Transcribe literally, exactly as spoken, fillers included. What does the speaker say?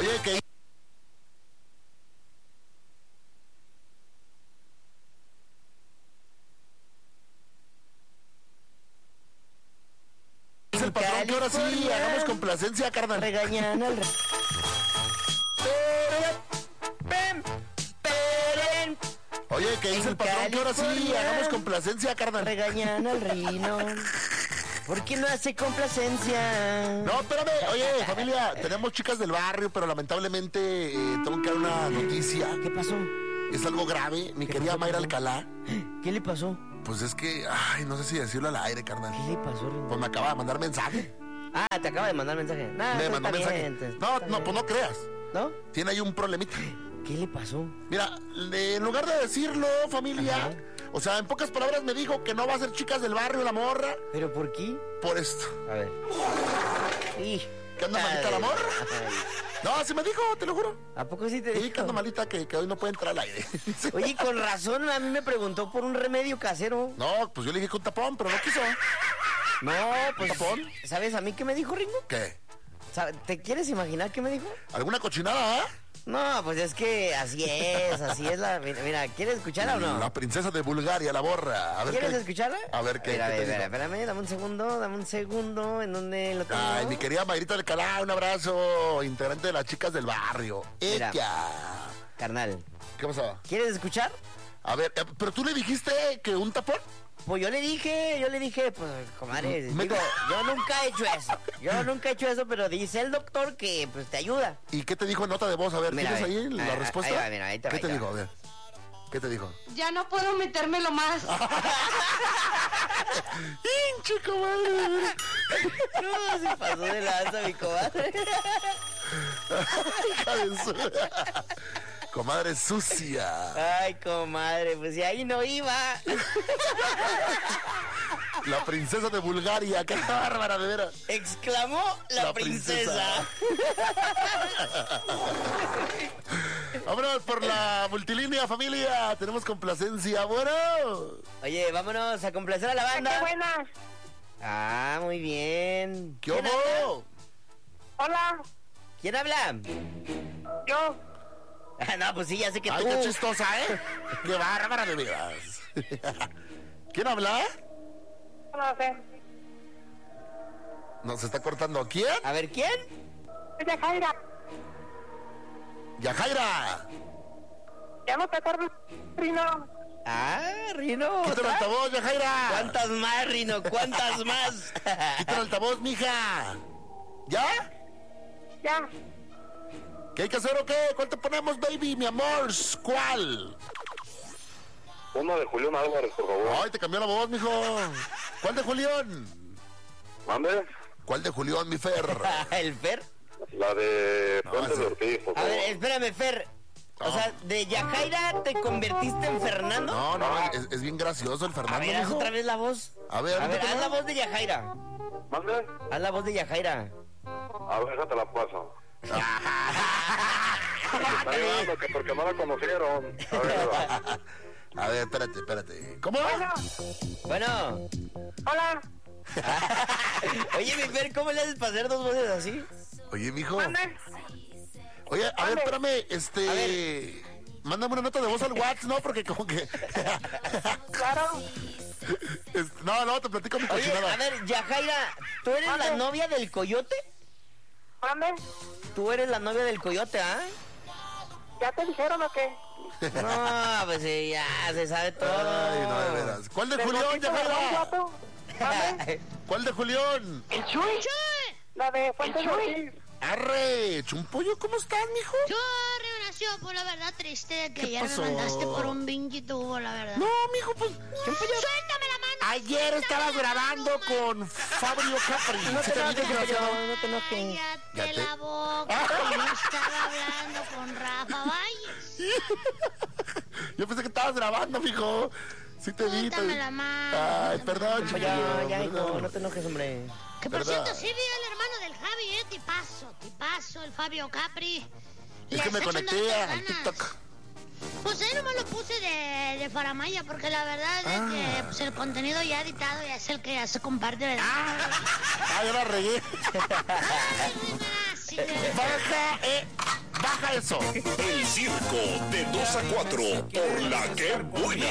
Oye, ¿qué? Es el patrón que ahora sí hagamos complacencia, carnal. Regañan al rey. Oye, ¿qué dice el patrón que ahora sí hagamos complacencia, carnal? Regañan al rino. ¿Por qué no hace complacencia? No, espérame. Oye, familia, tenemos chicas del barrio, pero lamentablemente eh, tengo que dar una noticia. ¿Qué pasó? Es algo grave. Mi querida pasó, Mayra pasó? Alcalá. ¿Qué le pasó? Pues es que, ay, no sé si decirlo al aire, carnal. ¿Qué le pasó, Rino? Pues me acaba de mandar mensaje. Ah, te acaba de mandar mensaje. Nah, Me pues mandó está mensaje. bien, entonces, No, está no, bien. pues no creas. ¿No? Tiene ahí un problemita. ¿Qué le pasó? Mira, le- en lugar de decirlo, familia, Ajá. o sea, en pocas palabras me dijo que no va a ser chicas del barrio la morra ¿Pero por qué? por esto. A ver. Y... ¿Qué anda malita la morra? No, así me dijo, te lo juro. ¿A poco sí te Sí, dijo? que anda malita, que, que hoy no puede entrar al aire. Oye, con razón, a mí me preguntó por un remedio casero. No, pues yo le dije que un tapón, pero no quiso. No, pues... ¿Tapón? ¿Sabes a mí qué me dijo, Ringo? ¿Qué? ¿Sabe- ¿Te quieres imaginar qué me dijo? ¿Alguna cochinada, ah? No, pues es que así es, así es la... Mira, mira, ¿quieres escucharla o no? La princesa de Bulgaria, la borra. A ver ¿Quieres qué- escucharla? A ver qué. Mira, qué te espera, dijo. espérame, dame un segundo, dame un segundo, ¿en dónde lo tengo? Ay, mi querida Mayrita Alcalá, un abrazo, integrante de las chicas del barrio. Mira. Ella. Carnal, ¿Qué pasó? ¿quieres escuchar? A ver, eh, pero tú le dijiste que un tapón. Pues yo le dije, yo le dije, pues, comadre, Me- digo, yo nunca he hecho eso, yo nunca he hecho eso, pero dice el doctor que, pues, te ayuda. ¿Y qué te dijo en nota de voz? A ver, Mira, ¿tienes a ver. ahí la Ah, respuesta? ahí va, mira, ahí te va, ¿Qué ahí te te dijo? va. A ver. ¿Qué te dijo? Ya no puedo metérmelo más. ¡Hinche, comadre! No, se pasó de lanza mi comadre. Hija de su- Comadre sucia. Ay, comadre, pues si ahí no iba. La princesa de Bulgaria. ¡Qué bárbara, de veras! Exclamó la, La princesa. princesa. Vámonos por la multilínea, familia. Tenemos complacencia. Bueno. Oye, vámonos a complacer a la banda. ¡Qué buenas! Ah, muy bien. ¿Qué ¿Quién habla? hubo? Hola, ¿Quién habla? yo. Ah, no, pues sí, ya sé que Ay, tú. qué chistosa, ¿eh? ¡Qué bárbara, de veras! ¿Quién habla? No sé. ¿Nos está cortando quién? A ver, ¿quién? Es de Jaira. ¡Yajaira! Ya no te acuerdas, Rino. Ah, Rino. ¡Quita el ¿otra? altavoz, Yajaira! ¿Cuántas más, Rino? ¿Cuántas más? ¡Quita el altavoz, mija! ¿Ya? Ya. ¿Qué hay que hacer o qué? ¿Cuál te ponemos, baby, mi amor? ¿Cuál? Uno de Julián Álvarez, por favor. Ay, te cambió la voz, mijo. ¿Cuál de Julián? ¿Mande? ¿Cuál de Julián, mi Fer? ¿El Fer? La de No, Puente ese- de Ortiz, por A favor. ver, espérame, Fer. O No. sea, de Yajaira te convertiste en Fernando. No, no, es, es bien gracioso el A Fernando, ver, haz mijo. otra vez la voz. A ver, A ver, ahorita haz te- la voz de Yajaira. ¿Mande? Haz la voz de Yajaira. A ver, déjate la paso. Está llegando, que porque no la conocieron. A ver, va. A ver, espérate, espérate. ¿Cómo? Bueno, Bueno. hola. Oye, mi Fer, ¿cómo le haces para hacer dos voces así? Oye, mijo. ¿Dónde? Oye, a ver, espérame, este... A ver. Mándame una nota de voz al WhatsApp, ¿no? Porque como que... Claro. Es- No, no, te platico mi Oye, cochinada. a ver, Yajaira, ¿tú eres la Mande. novia del coyote? ¿Dónde? Tú eres la novia del coyote, ¿ah? ¿Ya te dijeron o qué? No, pues sí, ya se sabe todo. Ay, no, de veras. ¿Cuál de ¿Del Julián, gatito de Don Yajaira? Gato? ¿Dónde? ¿Cuál de Julián? ¿El Chuy? La de Fuente de Ortiz. Arre, Chumpollo, ¿cómo estás, mijo? Yo, Renació, por la verdad, triste de que ¿Qué ayer pasó? me mandaste por un bingy tubo, la verdad. No, mijo, pues... Chumpollo. ¡Suéltame la mano! Ayer estabas grabando con Fabio Capri. No ¿Sí te te vi, enojes, desgraciado? Chumpollo, no te enojes. Cállate Ya te- la boca, que no estaba hablando con Rafa Valles. Yo pensé que estabas grabando, mijo. Sí te vi. te Suéltame vi. la mano. Ay, perdón, Ya, Chumpollo. ya, hijo, perdón. no te enojes, hombre. Que por ¿Verdad? cierto, sí vi al hermano del Javi, eh, tipazo, tipazo, el Fabio Capri. Es Le que me está echando conecté hartas al ganas. TikTok. Pues ahí nomás lo puse de, de faramaya, porque la verdad es Ah. que pues, el contenido ya editado ya es el que ya se comparte, ¿verdad? Ah, ya la regué. Ay, Renacio. Baja, eh. eso. El circo de dos a cuatro por la que buena.